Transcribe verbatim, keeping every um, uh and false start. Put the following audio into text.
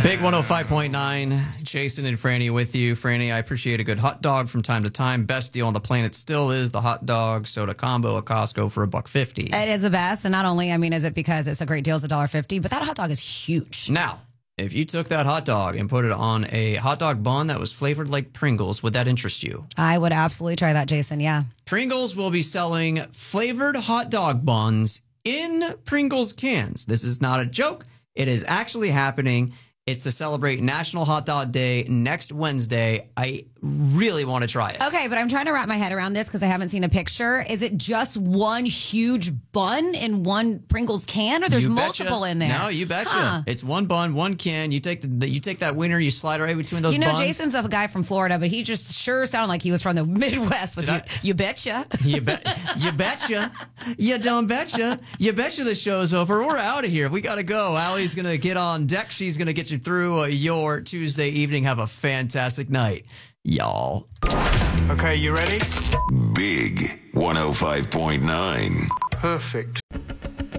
Big one oh five point nine, Jason and Franny with you. Franny, I appreciate a good hot dog from time to time. Best deal on the planet still is the hot dog soda combo at Costco for a buck fifty. It is the best, and not only, I mean, is it because it's a great deal, it's a dollar fifty, but that hot dog is huge. Now, if you took that hot dog and put it on a hot dog bun that was flavored like Pringles, would that interest you? I would absolutely try that, Jason, yeah. Pringles will be selling flavored hot dog buns in Pringles cans. This is not a joke. It is actually happening. It's to celebrate National Hot Dog Day next Wednesday. I really want to try it. Okay, but I'm trying to wrap my head around this because I haven't seen a picture. Is it just one huge bun in one Pringles can, or there's You multiple betcha. in there? No, you betcha. Huh. It's one bun, one can. You take the you take that wiener, you slide right between those You know, buns. Jason's a guy from Florida, but he just sure sounded like he was from the Midwest. With Did you, I- you betcha. You bet. You betcha. You don't betcha. You betcha the show's over. We're out of here. We got to go. Allie's going to get on deck. She's going to get you through uh, your Tuesday evening. Have a fantastic night, y'all. Okay, you ready? Big one oh five point nine. Perfect.